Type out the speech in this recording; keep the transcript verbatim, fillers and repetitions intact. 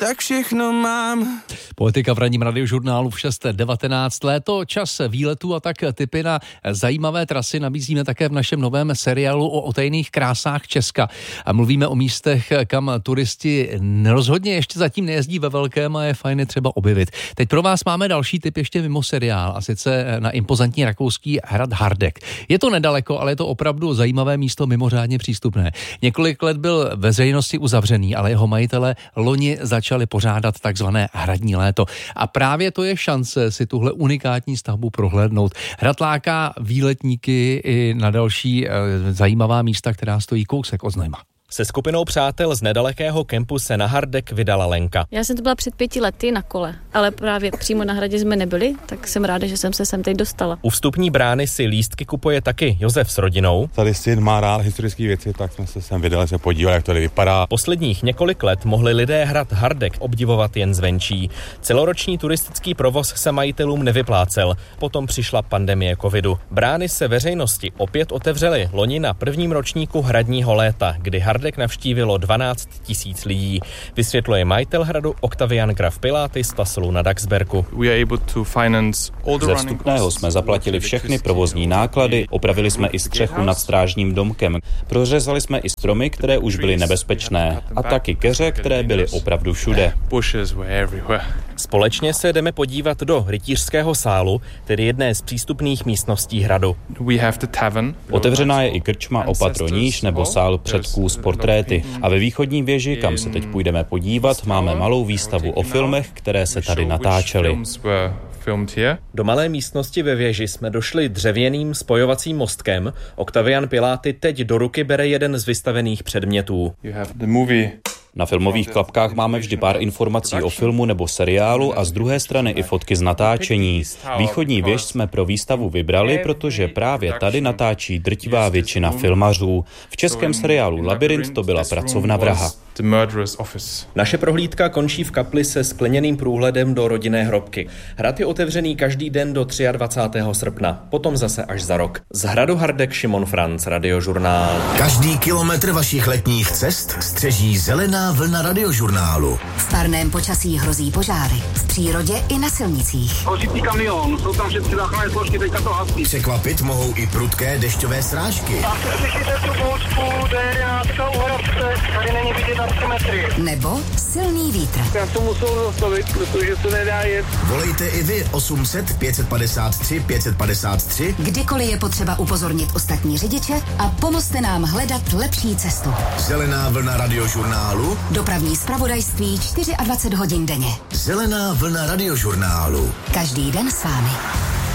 tak všechno mám. Poetika v ranním radiožurnálu v šest devatenáct. Léto, čas výletů a tak tipy na zajímavé trasy nabízíme také v našem novém seriálu o otajných krásách Česka. A mluvíme o místech, kam turisti rozhodně ještě zatím nejezdí ve velkém a je fajn je třeba objevit. Teď pro vás máme další tip ještě mimo seriál, a sice na impozantní rakouský hrad Hardegg. Je to nedaleko, ale je to opravdu zajímavé místo, mimořádně přístupné. Několik let byl veřejnosti uzavřený, ale jeho majitele loni začali pořádat takzvané hradní léto. A právě to je šance si tuhle unikátní stavbu prohlédnout. Hrad láká výletníky i na další e, zajímavá místa, která stojí kousek od Znojma. Se skupinou přátel z nedalekého kempu se na Hardegg vydala Lenka. Já jsem to byla před pěti lety na kole, ale právě přímo na hradě jsme nebyli, tak jsem ráda, že jsem se sem teď dostala. U vstupní brány si lístky kupuje taky Josef s rodinou. Tady syn má rád historické věci, tak jsme se sem vydali se podívat, jak to tady vypadá. Posledních několik let mohli lidé hrad Hardegg obdivovat jen zvenčí. Celoroční turistický provoz se majitelům nevyplácel. Potom přišla pandemie covidu. Brány se veřejnosti opět otevřely loni na prvním ročníku hradního léta, kdy Hardegg navštívilo dvanáct tisíc lidí. Vysvětluje majitel hradu Octavian Graf Pilaty z Taselu na Daxbergu. Ze vstupného jsme zaplatili všechny provozní náklady, opravili jsme i střechu nad strážním domkem, prořezali jsme i stromy, které už byly nebezpečné, a taky keře, které byly opravdu všude. Společně se jdeme podívat do rytířského sálu, tedy jedné z přístupných místností hradu. Otevřená je i krčma o patroníž nebo sál předků s portréty. A ve východní věži, kam se teď půjdeme podívat, máme malou výstavu o filmech, které se tady natáčely. Do malé místnosti ve věži jsme došli dřevěným spojovacím mostkem. Octavian Pilaty teď do ruky bere jeden z vystavených předmětů. Na filmových klapkách máme vždy pár informací o filmu nebo seriálu a z druhé strany i fotky z natáčení. Východní věž jsme pro výstavu vybrali, protože právě tady natáčí drtivá většina filmařů. V českém seriálu Labyrint to byla pracovna vraha. Naše prohlídka končí v kapli se skleněným průhledem do rodinné hrobky. Hrad je otevřený každý den do dvacátého třetího srpna, potom zase až za rok. Z hradu Hardegg Šimon Franc, Radiožurnál. Každý kilometr vašich letních cest střeží zelená vlna Radiožurnálu. V parném počasí hrozí požáry. V přírodě i na silnicích. Hořící kamion, jsou tam všechny záchranné složky, teďka to hasí. Překvapit mohou i prudké dešťové srážky. A slyšíte tu bouřku, jde nějaká uhrabce, tady není vidět na tři metry. Nebo silný vítr. Já to musel zastavit, protože to nedá jet. Volejte i vy osm set pět padesát tři pět padesát tři. Kdykoliv je potřeba upozornit ostatní řidiče a pomozte nám hledat lepší cestu. Zelená vlna Radiožurnálu. Dopravní zpravodajství dvacet čtyři hodin denně. Zelená vlna Radiožurnálu. Každý den s vámi.